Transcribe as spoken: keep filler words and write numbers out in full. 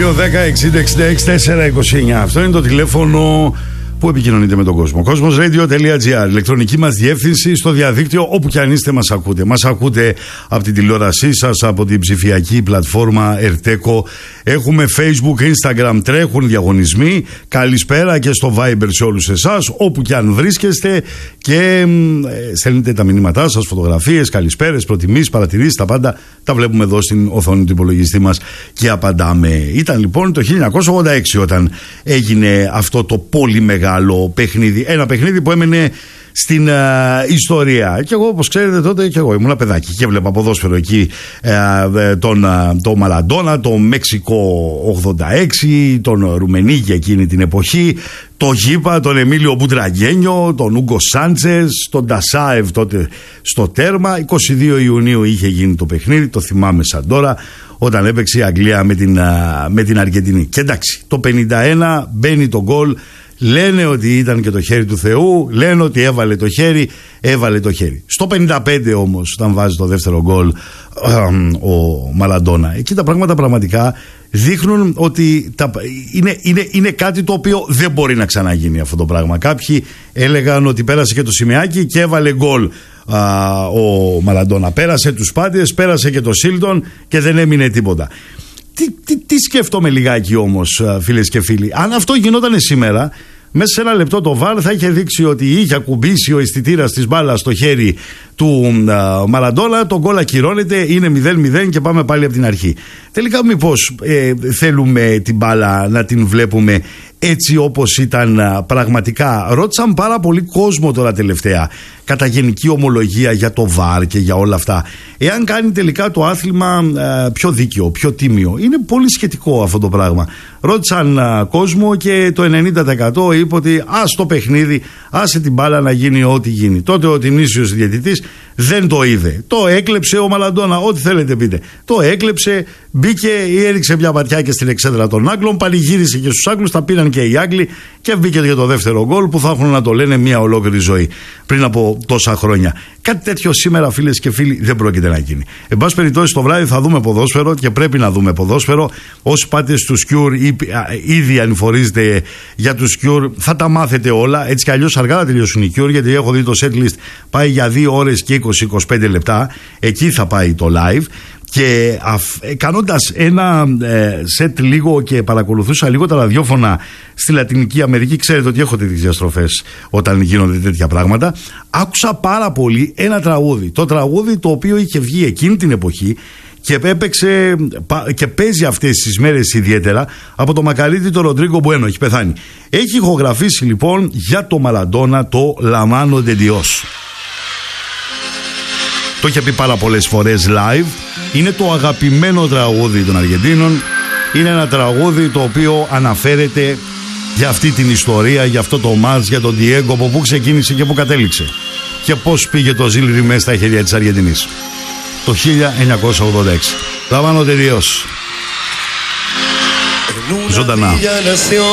δύο δέκα εξήντα εξήντα έξι τετρακόσια είκοσι εννιά. Αυτό είναι το τηλέφωνο που επικοινωνείτε με τον κόσμο. Cosmosradio.gr, ηλεκτρονική μας διεύθυνση στο διαδίκτυο, όπου κι αν είστε μας ακούτε. Μας ακούτε από την τηλεόρασή σας, από την ψηφιακή πλατφόρμα Ερτέκο. Έχουμε Facebook, Instagram, τρέχουν διαγωνισμοί. Καλησπέρα και στο Viber σε όλους εσάς, όπου κι αν βρίσκεστε, και ε, στέλνετε τα μηνύματά σας, φωτογραφίες, καλησπέρες, προτιμήσεις, παρατηρήσεις, τα πάντα τα βλέπουμε εδώ στην οθόνη του υπολογιστή μας και απαντάμε. Ήταν λοιπόν το χίλια εννιακόσια ογδόντα έξι όταν έγινε αυτό το πολύ μεγάλο παιχνίδι. Ένα παιχνίδι που έμενε στην uh, ιστορία. Και εγώ, όπως ξέρετε, τότε και εγώ ήμουν παιδάκι και έβλεπα ποδόσφαιρο εκεί, uh, τον, uh, το Μαραντόνα, το Μέξικο ογδόντα έξι, τον Ρουμενίγη εκείνη την εποχή, το Γήπα, τον Εμίλιο Μπουτραγκένιο, τον Ούγκο Σάντσες, τον Ντασάεβ τότε στο τέρμα. είκοσι δύο Ιουνίου είχε γίνει το παιχνίδι, το θυμάμαι σαν τώρα, όταν έπαιξε η Αγγλία με την, uh, με την Αργεντινή. Και εντάξει, το πενήντα ένα μπαίνει το γκολ. Λένε ότι ήταν και το χέρι του Θεού, λένε ότι έβαλε το χέρι, έβαλε το χέρι. Στο πενήντα πέντε όμως, όταν βάζει το δεύτερο γκολ ο Μαραντόνα, εκεί τα πράγματα πραγματικά δείχνουν ότι τα, είναι, είναι, είναι κάτι το οποίο δεν μπορεί να ξαναγίνει αυτό το πράγμα. Κάποιοι έλεγαν ότι πέρασε και το Σιμεάκι και έβαλε γκολ ο Μαραντόνα. Πέρασε τους πάντες, πέρασε και το Σίλτον και δεν έμεινε τίποτα. Τι, τι, τι σκέφτομαι λιγάκι όμως, φίλες και φίλοι. Αν αυτό γινόταν σήμερα, μέσα σε ένα λεπτό το βαρ θα είχε δείξει ότι είχε ακουμπήσει ο αισθητήρας της μπάλας στο χέρι του α, Μαραντόνα, το γκολ ακυρώνεται, είναι μηδέν μηδέν και πάμε πάλι από την αρχή. Τελικά μήπως ε, θέλουμε την μπάλα να την βλέπουμε έτσι όπως ήταν α, πραγματικά? Ρώτησαν πάρα πολύ κόσμο τώρα τελευταία, κατά γενική ομολογία, για το βαρ και για όλα αυτά. Εάν κάνει τελικά το άθλημα α, πιο δίκαιο, πιο τίμιο. Είναι πολύ σχετικό αυτό το πράγμα. Ρώτησαν α, κόσμο και το ενενήντα τοις εκατό είπε ότι ας το παιχνίδι, άσε την μπάλα να γίνει ό,τι γίνει. Τότε ο Τινήσιος διαιτητής δεν το είδε. Το έκλεψε ο Μαραντόνα, ό,τι θέλετε πείτε. Το έκλεψε, μπήκε ή έριξε μια ματιά και στην εξέδρα των Άγγλων, πανηγύρισε και στους Άγγλους, τα πήραν και οι Άγγλοι και μπήκε και το δεύτερο γκολ που θα έχουν να το λένε μια ολόκληρη ζωή πριν από τόσα χρόνια. Κάτι τέτοιο σήμερα, φίλες και φίλοι, δεν πρόκειται να γίνει. Εν πάση περιπτώσει, το βράδυ θα δούμε ποδόσφαιρο και πρέπει να δούμε ποδόσφαιρο. Όσοι πάτε στους Κιούρ ή ήδη ανηφορίζετε για τους Κιούρ, θα τα μάθετε όλα. Έτσι κι αλλιώς αργά θα τελειώσουν οι Κιούρ, γιατί έχω δει το set list πάει για δύο ώρες και είκοσι με είκοσι πέντε λεπτά. Εκεί θα πάει το live. Και αφ, κάνοντας ένα ε, σετ λίγο και παρακολουθούσα λίγο τα ραδιόφωνα στη Λατινική Αμερική, ξέρετε ότι έχω τέτοιες διαστροφές όταν γίνονται τέτοια πράγματα, άκουσα πάρα πολύ ένα τραγούδι. Το τραγούδι το οποίο είχε βγει εκείνη την εποχή και έπαιξε και παίζει αυτές τις μέρες ιδιαίτερα από το μακαρίτι το Ροντρίγκο Μπουένο, έχει πεθάνει. Έχει ηχογραφήσει λοιπόν για το Μαραντόνα το La Mano de Dios. Το είχε πει πάρα πολλές φορές live. Είναι το αγαπημένο τραγούδι των Αργεντίνων. Είναι ένα τραγούδι το οποίο αναφέρεται για αυτή την ιστορία, για αυτό το μάτς, για τον Διέγκο, από πού ξεκίνησε και πού κατέληξε και πώς πήγε το Ζιλ Ριμέ στα χέρια της Αργεντινής το χίλια εννιακόσια ογδόντα έξι. La Mano de Dios. Ζωντανά.